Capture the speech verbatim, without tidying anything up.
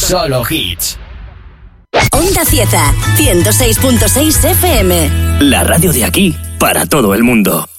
Solo hits. Onda Cieza, ciento seis punto seis F M. La radio de aquí para todo el mundo.